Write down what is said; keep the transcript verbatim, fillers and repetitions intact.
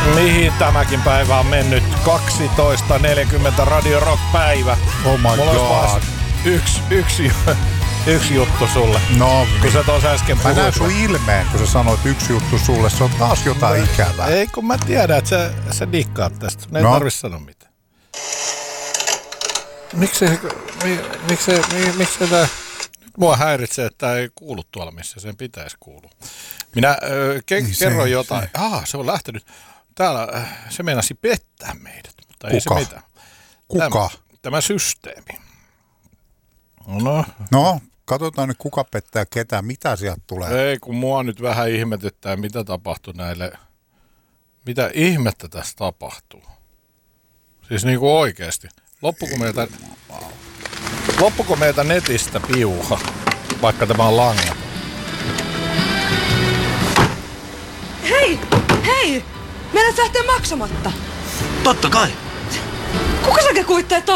Mihin tämäkin päivä on mennyt? kaksitoista neljäkymmentä Radio Rock-päivä. Oh my Mulla god. Yksi, yksi, yksi juttu sulle. No, kun sä tuossa äsken mä puhuit. näen sun ilmeen, kun sä sanoit yksi juttu sulle. Se on taas jotain no, ikävää. Ei, kun mä tiedän, että sä, sä dikkaat tästä. Ne ei no. tarvitse sanoa mitään. Miksi mi, miksi mi, miksi tää mua häiritsee, että tää ei kuulu tuolla, missä sen pitäisi kuulua. Minä äh, ke, niin kerroin se, jotain. Se. Ah, se on lähtenyt. Täällä äh, se meinasi pettää meidät, mutta Kuka? ei se mitään. Kuka? Tämä, tämä systeemi. No. No, katsotaan nyt kuka pettää ketä, mitä sieltä tulee. Ei, kun mua nyt vähän ihmetyttää, mitä tapahtui näille, mitä ihmettä tässä tapahtuu. Siis niinku oikeesti. Loppuko meiltä, loppuko meiltä netistä piuha, vaikka tämä on langaton? Hei, hei! Meidät lähtee maksamatta. Totta kai. Kuka sä kuitteet